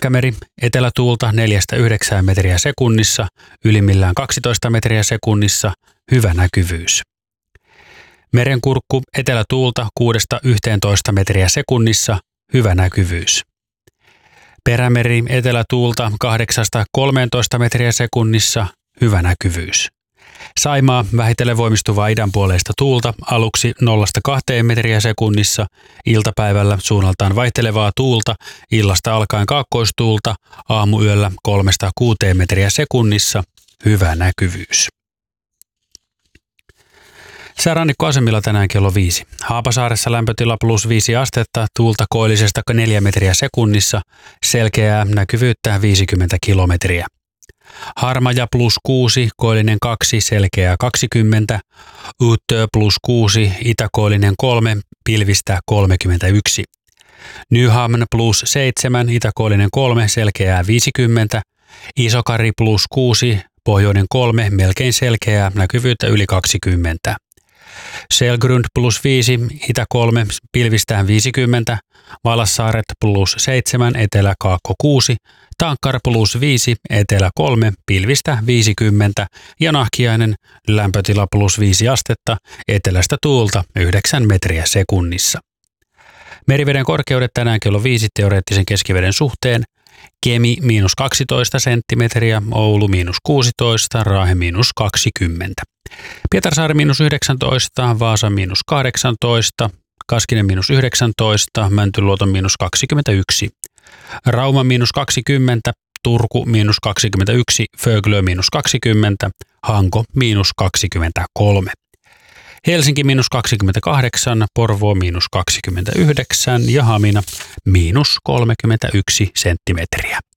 Pitkämeri, etelätuulta 4–9 metriä sekunnissa, ylimmillään 12 metriä sekunnissa, hyvä näkyvyys. Merenkurkku, etelätuulta 6–11 metriä sekunnissa, hyvä näkyvyys. Perämeri, etelätuulta 8–13 metriä sekunnissa, hyvä näkyvyys. Saimaa, vähitellen voimistuvaa idänpuoleista tuulta, aluksi 0–2 metriä sekunnissa, iltapäivällä suunnaltaan vaihtelevaa tuulta, illasta alkaen kaakkoistuulta, aamuyöllä 3–6 metriä sekunnissa, hyvä näkyvyys. Säärannikkoasemilla tänään kello 5. Haapasaaressa lämpötila +5 astetta, tuulta koillisesta 4 metriä sekunnissa, selkeää näkyvyyttä 50 kilometriä. Harmaja +6, koillinen 2, selkeää 20, Uttö +6, itäkoillinen 3, pilvistä 31. Nyhamn +7, itäkoillinen 3, selkeää 50, Isokari +6, pohjoinen 3, melkein selkeää, näkyvyyttä yli 20. Selgrund +5, itä 3, pilvistään 50, Valassaaret +7, etelä kaakko 6, Tankkar +5, etelä 3, pilvistä 50 ja Nahkiainen lämpötila +5 astetta, etelästä tuulta 9 metriä sekunnissa. Meriveden korkeudet tänään kello 5 teoreettisen keskiveden suhteen. Kemi -12 senttimetriä, Oulu -16, Raahe -20. Pietarsaari -19, Vaasa -18, Kaskinen -19, Mäntyluoto -21, Rauma -20, Turku -21, Föglö -20, Hanko -23. Helsinki -28, Porvoo -29 ja Hamina -31 senttimetriä.